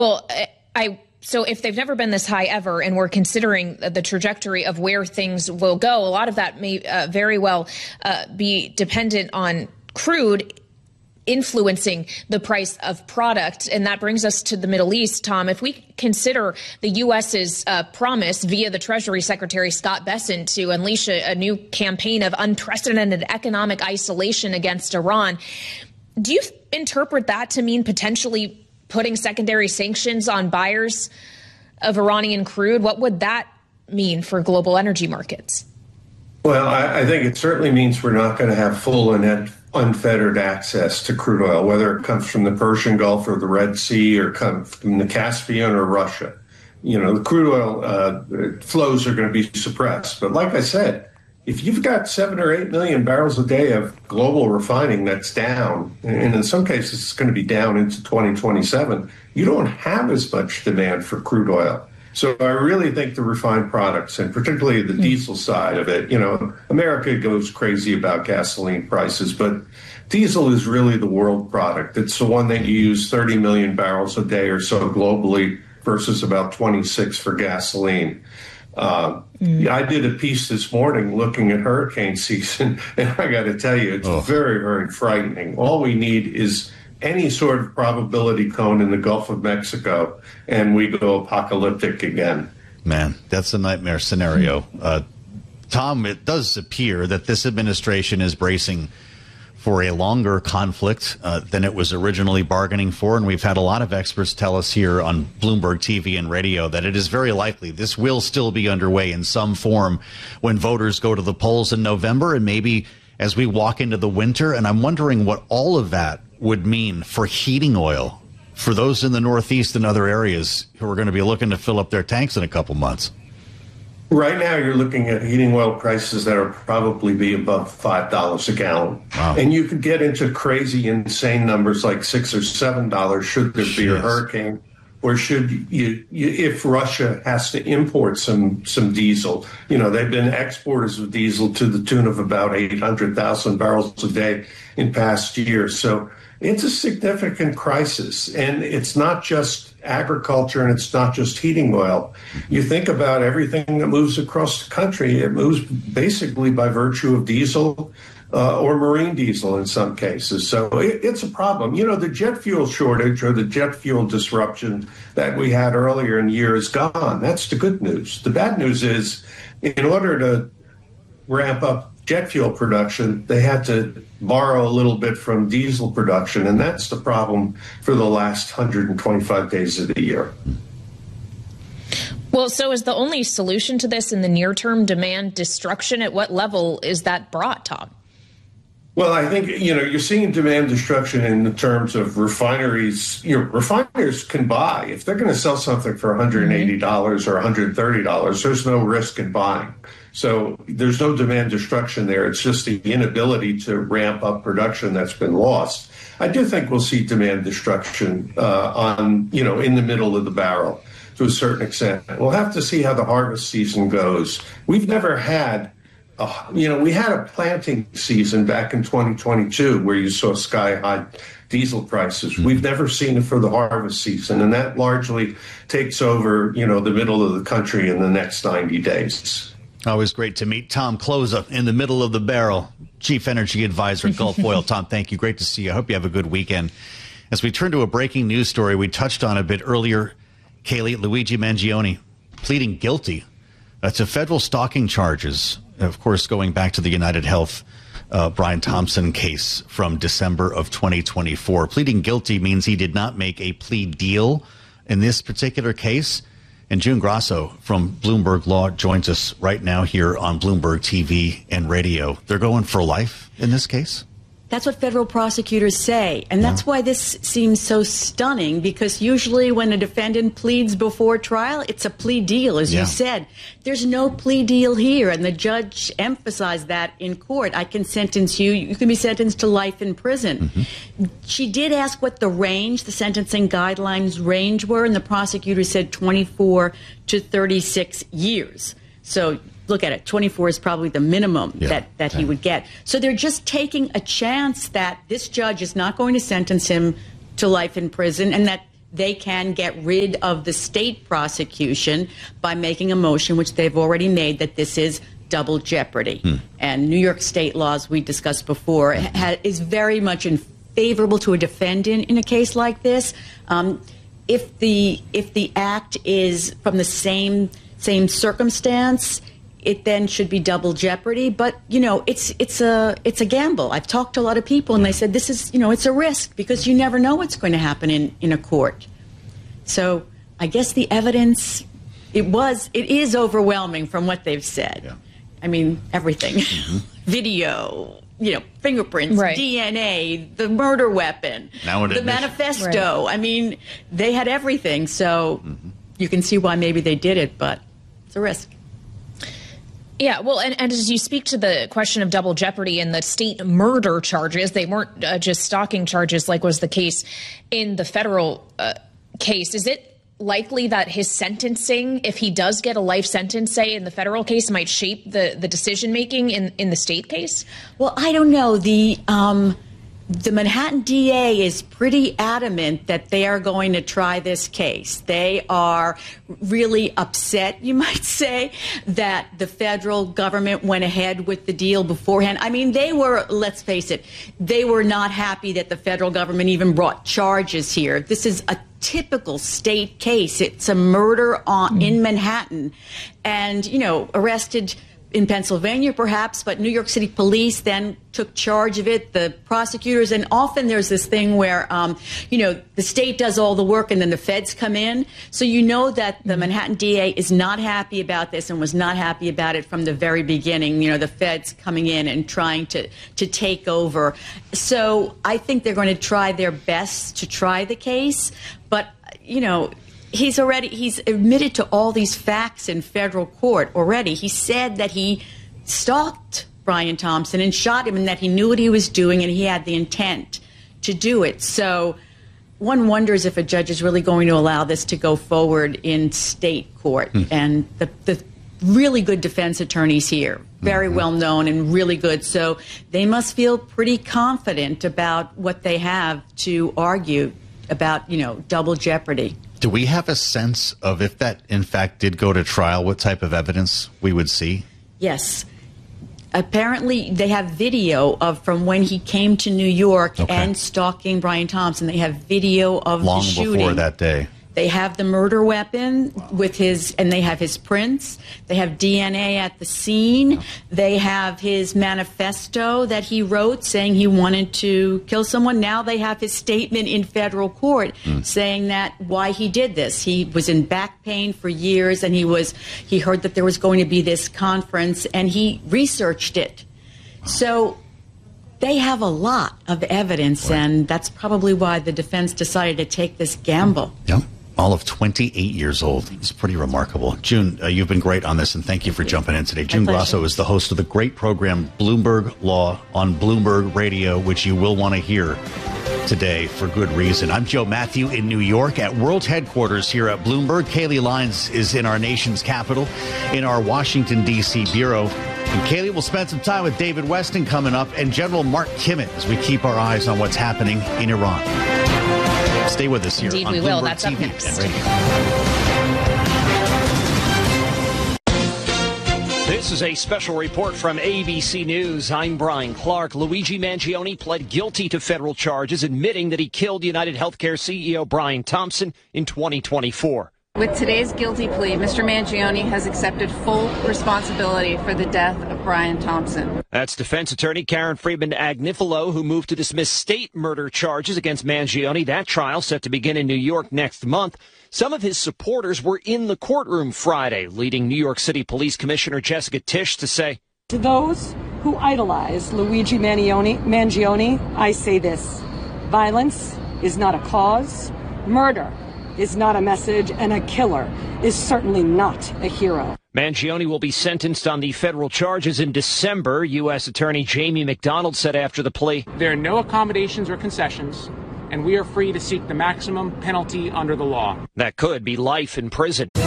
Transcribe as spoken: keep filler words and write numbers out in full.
Well, I so if they've never been this high ever, and we're considering the trajectory of where things will go, a lot of that may uh, very well uh, be dependent on crude influencing the price of product. And that brings us to the Middle East, Tom. If we consider the U S's uh, promise via the Treasury Secretary Scott Bessent to unleash a, a new campaign of unprecedented economic isolation against Iran, do you interpret that to mean potentially putting secondary sanctions on buyers of Iranian crude? What would that mean for global energy markets? Well, I, I think it certainly means we're not going to have full and unfettered access to crude oil, whether it comes from the Persian Gulf or the Red Sea or comes from the Caspian or Russia. You know, the crude oil uh, flows are going to be suppressed. But like I said, if you've got seven or eight million barrels a day of global refining that's down, and in some cases it's going to be down into twenty twenty-seven, you don't have as much demand for crude oil. So I really think the refined products, and particularly the diesel side of it, you know, America goes crazy about gasoline prices, but diesel is really the world product. It's the one that you use thirty million barrels a day or so globally versus about twenty-six for gasoline. Uh, mm. I did a piece this morning looking at hurricane season, and I got to tell you, it's oh. very, very frightening. All we need is any sort of probability cone in the Gulf of Mexico, and we go apocalyptic again. Man, that's a nightmare scenario. Uh, Tom, it does appear that this administration is bracing for a longer conflict uh, than it was originally bargaining for. And we've had a lot of experts tell us here on Bloomberg T V and radio that it is very likely this will still be underway in some form when voters go to the polls in November and maybe as we walk into the winter. And I'm wondering what all of that would mean for heating oil for those in the Northeast and other areas who are going to be looking to fill up their tanks in a couple months. Right now, you're looking at heating oil prices that are probably be above five dollars a gallon. Wow. And you could get into crazy, insane numbers like six or seven dollars should there be Jeez. a hurricane, or should you, you, if Russia has to import some, some diesel. You know, they've been exporters of diesel to the tune of about eight hundred thousand barrels a day in past years. So it's a significant crisis, and it's not just agriculture and it's not just heating oil. You think about everything that moves across the country, it moves basically by virtue of diesel uh, or marine diesel in some cases. So it, it's a problem. You know, the jet fuel shortage or the jet fuel disruption that we had earlier in the year is gone. That's the good news. The bad news is, in order to ramp up jet fuel production, they had to borrow a little bit from diesel production, and that's the problem for the last one hundred twenty-five days of the year. Well, so is the only solution to this in the near term demand destruction? At what level is that brought, Tom? Well, I think, you know, you're seeing demand destruction in the terms of refineries. You know, refiners can buy. If they're going to sell something for one hundred eighty dollars or one hundred thirty dollars, there's no risk in buying. So there's no demand destruction there. It's just the inability to ramp up production that's been lost. I do think we'll see demand destruction uh, on, you know, in the middle of the barrel to a certain extent. We'll have to see how the harvest season goes. We've never had, a, you know, we had a planting season back in twenty twenty-two where you saw sky-high diesel prices. We've never seen it for the harvest season, and that largely takes over, you know, the middle of the country in the next ninety days. Always great to meet Tom Kloza in the middle of the barrel, Chief Energy Advisor at Gulf Oil. Tom, thank you. Great to see you. I hope you have a good weekend. As we turn to a breaking news story we touched on a bit earlier, Kaylee, Luigi Mangione pleading guilty uh, to federal stalking charges, of course, going back to the United Health uh, Brian Thompson case from December of twenty twenty-four. Pleading guilty means he did not make a plea deal in this particular case. And June Grasso from Bloomberg Law joins us right now here on Bloomberg T V and radio. They're going for life in this case? That's what federal prosecutors say. And that's yeah. why this seems so stunning, because usually when a defendant pleads before trial, it's a plea deal, as yeah. you said. There's no plea deal here. And the judge emphasized that in court. I can sentence you. You can be sentenced to life in prison. Mm-hmm. She did ask what the range, the sentencing guidelines range were, and the prosecutor said twenty-four to thirty-six years. So look at it. twenty-four is probably the minimum yeah, that, that he would get. So they're just taking a chance that this judge is not going to sentence him to life in prison, and that they can get rid of the state prosecution by making a motion, which they've already made, that this is double jeopardy. Hmm. And New York state laws, we discussed before, ha- is very much in favorable to a defendant in a case like this. Um, if the if the act is from the same same circumstance, it then should be double jeopardy. But, you know, it's it's a it's a gamble. I've talked to a lot of people, and they said this is, you know, it's a risk because you never know what's going to happen in, in a court. So I guess the evidence, it was, it is overwhelming from what they've said. Yeah. I mean, everything. Mm-hmm. Video, you know, fingerprints, right. D N A, the murder weapon, now the manifesto. Right. I mean, they had everything. So mm-hmm. you can see why maybe they did it, but it's a risk. Yeah, well, and, and as you speak to the question of double jeopardy and the state murder charges, they weren't uh, just stalking charges like was the case in the federal uh, case. Is it likely that his sentencing, if he does get a life sentence, say, in the federal case, might shape the, the decision-making in, in the state case? Well, I don't know. The um, the Manhattan D A is pretty adamant that they are going to try this case. They are really upset, you might say, that the federal government went ahead with the deal beforehand. I mean, they were, let's face it, they were not happy that the federal government even brought charges here. This is a typical state case. It's a murder on, mm. in Manhattan, and, you know, arrested in Pennsylvania, perhaps, but New York City police then took charge of it, the prosecutors, and often there's this thing where, um, you know, the state does all the work and then the feds come in. So you know that the Manhattan D A is not happy about this and was not happy about it from the very beginning, you know, the feds coming in and trying to, to take over. So I think they're going to try their best to try the case, but, you know, He's already, he's admitted to all these facts in federal court already. He said that he stalked Brian Thompson and shot him and that he knew what he was doing and he had the intent to do it. So one wonders if a judge is really going to allow this to go forward in state court. Hmm. And the, the really good defense attorneys here, very mm-hmm. well known and really good. So they must feel pretty confident about what they have to argue about, you know, double jeopardy. Do we have a sense of if that, in fact, did go to trial, what type of evidence we would see? Yes. Apparently, they have video of from when he came to New York okay. and stalking Brian Thompson. They have video of Long the shooting. before that day. They have the murder weapon with his, and they have his prints. They have D N A at the scene. Yeah. They have his manifesto that he wrote saying he wanted to kill someone. Now they have his statement in federal court mm. saying that why he did this. He was in back pain for years, and he was he heard that there was going to be this conference, and he researched it. So they have a lot of evidence, right. and that's probably why the defense decided to take this gamble. Yep. All of twenty-eight years old. It's pretty remarkable. June, uh, you've been great on this, and thank you for jumping in today. June Grasso is the host of the great program Bloomberg Law on Bloomberg Radio, which you will want to hear today for good reason. I'm Joe Matthew in New York at world headquarters here at Bloomberg. Kaylee Lyons is in our nation's capital, in our Washington, D C bureau. And Kaylee will spend some time with David Weston coming up and General Mark Kimmett as we keep our eyes on what's happening in Iran. Stay with us here. Indeed, on we Bloomberg will. That's T V up next. This is a special report from A B C News. I'm Brian Clark. Luigi Mangione pled guilty to federal charges, admitting that he killed United Healthcare C E O Brian Thompson in twenty twenty-four. With today's guilty plea, Mister Mangione has accepted full responsibility for the death of Brian Thompson. That's defense attorney Karen Friedman Agnifilo, who moved to dismiss state murder charges against Mangione. That trial set to begin in New York next month. Some of his supporters were in the courtroom Friday, leading New York City Police Commissioner Jessica Tisch to say, "To those who idolize Luigi Mangione, Mangione, I say this: violence is not a cause, murder is not a message, and a killer is certainly not a hero." Mangione will be sentenced on the federal charges in December. U S Attorney Jamie McDonald said after the plea, "There are no accommodations or concessions, and we are free to seek the maximum penalty under the law." That could be life in prison.